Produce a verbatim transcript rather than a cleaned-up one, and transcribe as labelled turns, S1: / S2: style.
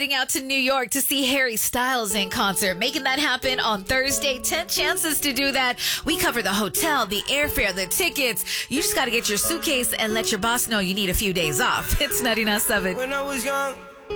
S1: heading out to New York to see Harry Styles in concert. Making that happen on Thursday. ten chances to do that. We cover the hotel, the airfare, the tickets. You just got to get your suitcase and let your boss know you need a few days off. It's ninety-nine point seven.
S2: When I was young